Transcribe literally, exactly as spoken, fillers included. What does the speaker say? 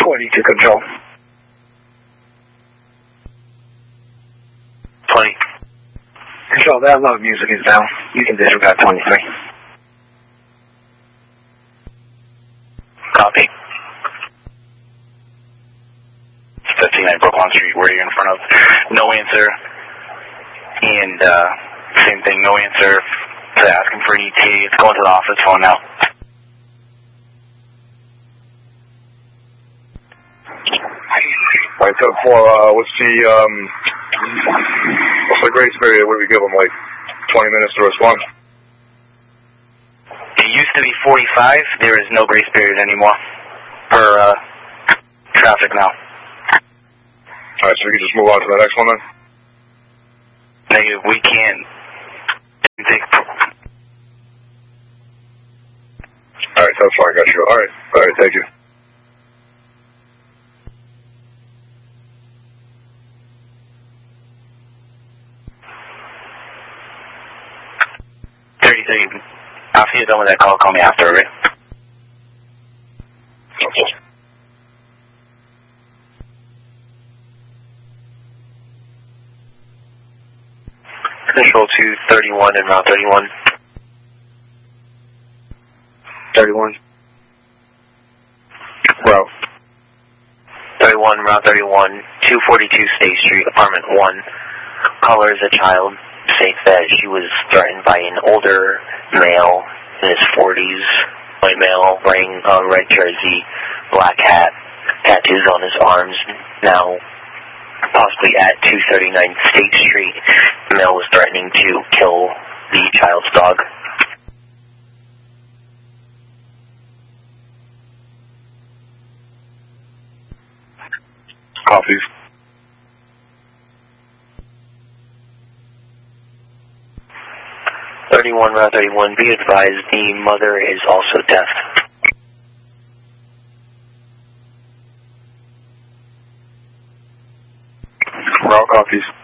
twenty to control. twenty. Control, that loud music is down. You can disregard twenty-three. Copy. fifty-nine Brooklyn Street, where you're in front of. No answer. And, uh, same thing, no answer to asking for E T. It's going to the office phone now. Alright, ten four, uh, what's the, um, what's the grace period? What do we give them, like, twenty minutes to respond? It used to be forty-five. There is no grace period anymore for, uh, traffic now. Alright, so we can just move on to the next one then? Negative, we can't. Alright, that's fine, got you. Alright, alright, thank you. thirty-three, after you're done with that call, call me after, right? Okay. Control two thirty-one and Route thirty-one. thirty-one. Route. thirty-one, Route thirty-one, two forty-two State Street, apartment one. Caller is a child. States that she was threatened by an older male in his forties, white male, wearing a red jersey, black hat, tattoos on his arms. Now, possibly at two thirty-nine State Street, the male was threatening to kill the child's dog. Copies. thirty-one, Route thirty-one, be advised the mother is also deaf. Route copies.